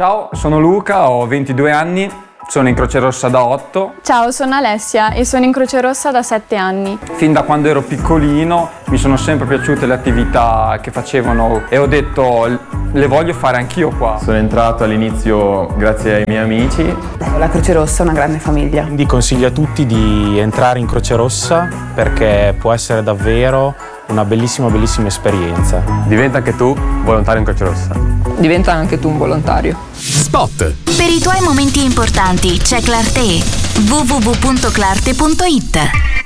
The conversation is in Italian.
Ciao, sono Luca, ho 22 anni, sono in Croce Rossa da 8. Ciao, sono Alessia e sono in Croce Rossa da 7 anni. Fin da quando ero piccolino mi sono sempre piaciute le attività che facevano e ho detto le voglio fare anch'io qua. Sono entrato all'inizio grazie ai miei amici. La Croce Rossa è una grande famiglia. Quindi consiglio a tutti di entrare in Croce Rossa perché può essere davvero una bellissima esperienza. Diventa anche tu volontario in Croce Rossa. Diventa anche tu un volontario. Spot. Per i tuoi momenti importanti c'è Clarté. www.clarté.it